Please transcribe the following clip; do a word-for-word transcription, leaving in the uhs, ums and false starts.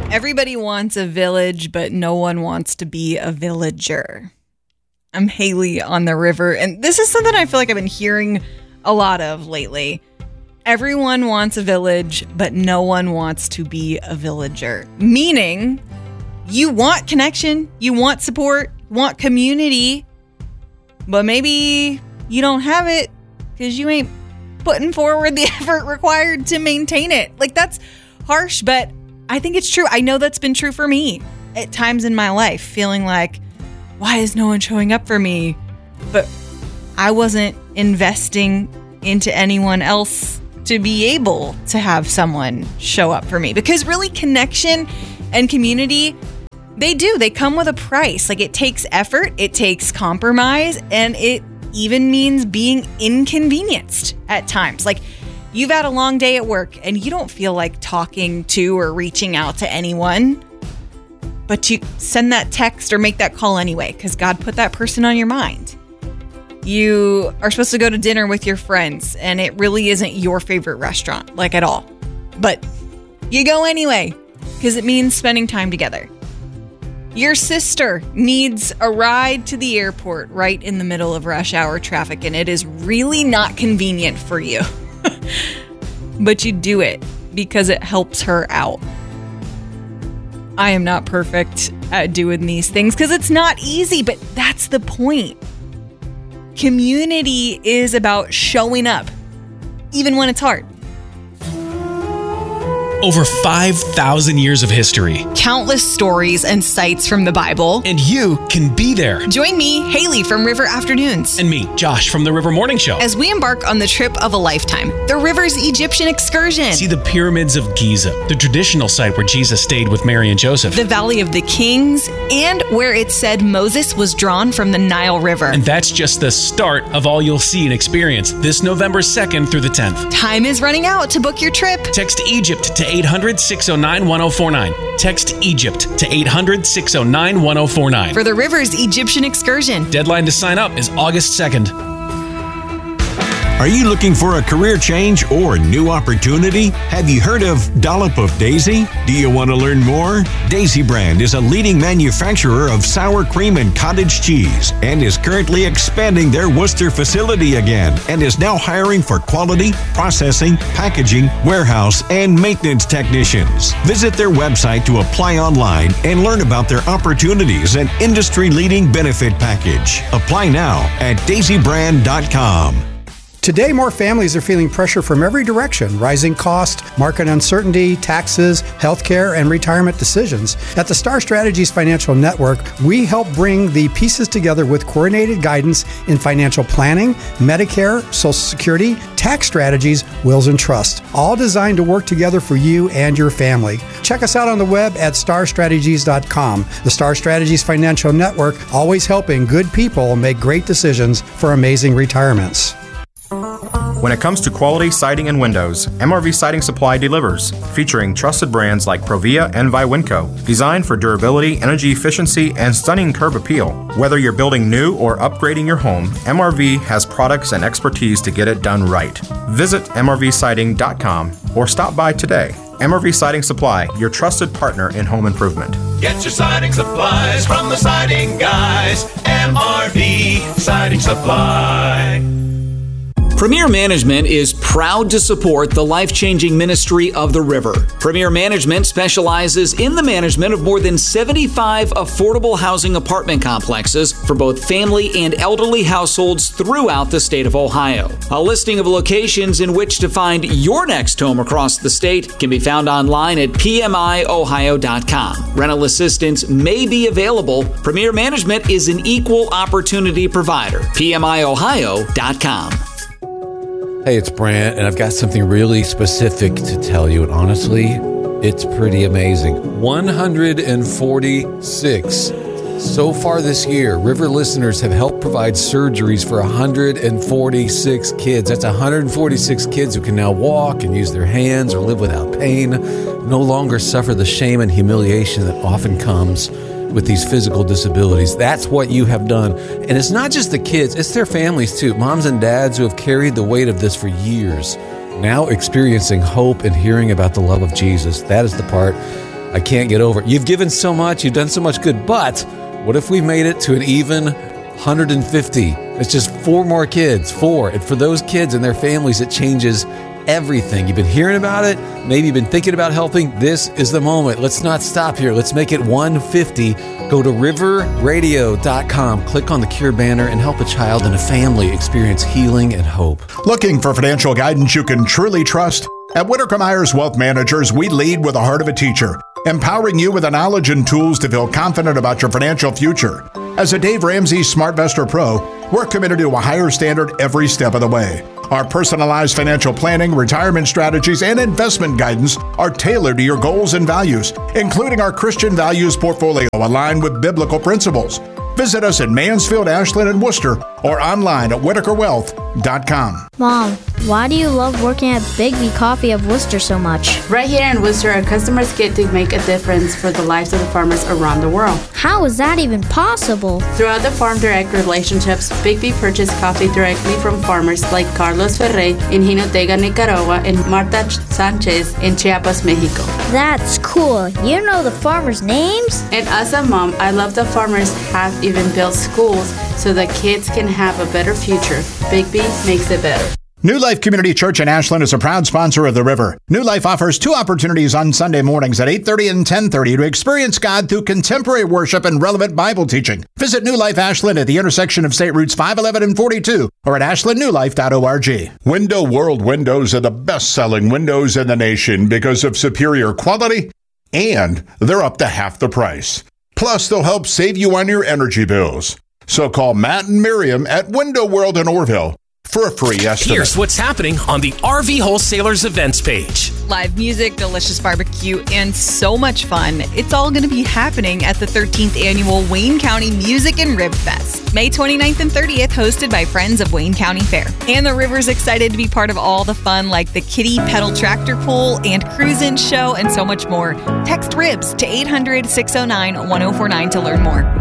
Everybody wants a village, but no one wants to be a villager. I'm Haley on the river, and this is something I feel like I've been hearing a lot of lately. Everyone wants a village, but no one wants to be a villager. Meaning, you want connection, you want support, you want community, but maybe you don't have it because you ain't putting forward the effort required to maintain it. Like, that's harsh, but I think it's true. I know that's been true for me at times in my life, feeling like, why is no one showing up for me? But I wasn't investing into anyone else to be able to have someone show up for me. Because really, connection and community, they do. They come with a price. Like, it takes effort, it takes compromise, and it even means being inconvenienced at times. Like, you've had a long day at work and you don't feel like talking to or reaching out to anyone, but you send that text or make that call anyway because God put that person on your mind. You are supposed to go to dinner with your friends and it really isn't your favorite restaurant, like at all, but you go anyway because it means spending time together. Your sister needs a ride to the airport right in the middle of rush hour traffic and it is really not convenient for you. But you do it because it helps her out. I am not perfect at doing these things because it's not easy, but that's the point. Community is about showing up, even when it's hard. Over five thousand years of history. Countless stories and sites from the Bible. And you can be there. Join me, Haley from River Afternoons. And me, Josh from the River Morning Show. As we embark on the trip of a lifetime, the River's Egyptian excursion. See the pyramids of Giza, the traditional site where Jesus stayed with Mary and Joseph. The Valley of the Kings, and where it said Moses was drawn from the Nile River. And that's just the start of all you'll see and experience this November second through the tenth. Time is running out to book your trip. Text Egypt to eight hundred, six oh nine, one oh four nine. Text Egypt to eight hundred, six oh nine, one oh four nine. For the River's Egyptian excursion. Deadline to sign up is August second. Are you looking for a career change or new opportunity? Have you heard of Dollop of Daisy? Do you want to learn more? Daisy Brand is a leading manufacturer of sour cream and cottage cheese and is currently expanding their Worcester facility again and is now hiring for quality, processing, packaging, warehouse, and maintenance technicians. Visit their website to apply online and learn about their opportunities and industry-leading benefit package. Apply now at daisy brand dot com. Today, more families are feeling pressure from every direction: rising cost, market uncertainty, taxes, healthcare, and retirement decisions. At the Star Strategies Financial Network, we help bring the pieces together with coordinated guidance in financial planning, Medicare, Social Security, tax strategies, wills, and trust, all designed to work together for you and your family. Check us out on the web at star strategies dot com. The Star Strategies Financial Network, always helping good people make great decisions for amazing retirements. When it comes to quality siding and windows, M R V Siding Supply delivers, featuring trusted brands like Provia and Viwinco, designed for durability, energy efficiency, and stunning curb appeal. Whether you're building new or upgrading your home, M R V has products and expertise to get it done right. Visit M R V siding dot com or stop by today. M R V Siding Supply, your trusted partner in home improvement. Get your siding supplies from the siding guys. M R V Siding Supply. Premier Management is proud to support the life-changing ministry of the River. Premier Management specializes in the management of more than seventy-five affordable housing apartment complexes for both family and elderly households throughout the state of Ohio. A listing of locations in which to find your next home across the state can be found online at p m i ohio dot com. Rental assistance may be available. Premier Management is an equal opportunity provider. p m i ohio dot com. Hey, it's Brant, and I've got something really specific to tell you, and honestly, it's pretty amazing. one hundred forty-six. So far this year, River listeners have helped provide surgeries for one hundred forty-six kids. That's one hundred forty-six kids who can now walk and use their hands or live without pain, no longer suffer the shame and humiliation that often comes with these physical disabilities. That's what you have done. And it's not just the kids, it's their families too. Moms and dads who have carried the weight of this for years, now experiencing hope and hearing about the love of Jesus. That is the part I can't get over it. You've given so much, you've done so much good, but what if we made it to an even one hundred fifty? It's just four more kids, four. And for those kids and their families, it changes everything. You've been hearing about it. Maybe you've been thinking about helping. This is the moment. Let's not stop here. Let's make it one fifty. Go to river radio dot com, click on the Cure banner, and help a child and a family experience healing and hope. Looking for financial guidance you can truly trust? At Whitaker Myers Wealth Managers, we lead with the heart of a teacher, empowering you with the knowledge and tools to feel confident about your financial future. As a Dave Ramsey SmartVestor Pro, we're committed to a higher standard every step of the way. Our personalized financial planning, retirement strategies, and investment guidance are tailored to your goals and values, including our Christian values portfolio aligned with biblical principles. Visit us in Mansfield, Ashland, and Worcester, or online at whitaker wealth dot com. Mom, why do you love working at Bigby Coffee of Worcester so much? Right here in Worcester, our customers get to make a difference for the lives of the farmers around the world. How is that even possible? Throughout the Farm Direct relationships, Bigby purchased coffee directly from farmers like Carlos Ferre in Jinotega, Nicaragua, and Marta Sanchez in Chiapas, Mexico. That's cool. You know the farmers' names? And as a mom, I love the farmers have even built schools so that kids can have a better future. Bigby makes it better. New Life Community Church in Ashland is a proud sponsor of The River. New Life offers two opportunities on Sunday mornings at eight thirty and ten thirty to experience God through contemporary worship and relevant Bible teaching. Visit New Life Ashland at the intersection of State Routes five eleven and forty-two or at ashland new life dot org. Window World windows are the best-selling windows in the nation because of superior quality, and they're up to half the price. Plus, they'll help save you on your energy bills. So call Matt and Miriam at Window World in Orville for a free estimate. Here's what's happening on the R V Wholesalers events page. Live music, delicious barbecue, and so much fun. It's all going to be happening at the thirteenth Annual Wayne County Music and Rib Fest, May twenty-ninth and thirtieth, hosted by Friends of Wayne County Fair. And the River's excited to be part of all the fun, like the Kitty Pedal Tractor Pool and Cruisin' Show, and so much more. Text RIBS to eight hundred, six oh nine, one oh four nine to learn more.